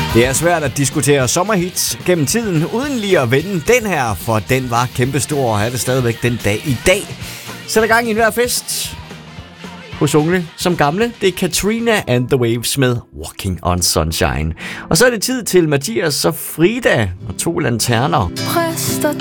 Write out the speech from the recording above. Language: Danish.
Det er svært at diskutere sommerhits gennem tiden, uden lige at vende den her, for den var kæmpestor og er det stadigvæk den dag i dag. Sætter gang i enhver fest. Hos unge som gamle, det er Katrina and the Waves med Walking on Sunshine. Og så er det tid til Mathias og Frida og 2 lanterner.